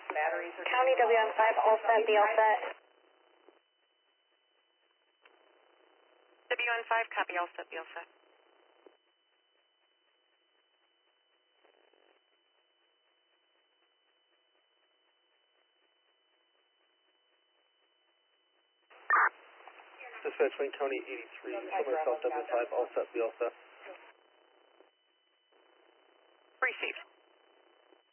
Batteries are... County WM5, all set, be all set. WN5, copy, all set, be all set. Dispatch Wayne County 83, Southern South W5, all set, be all set. Received.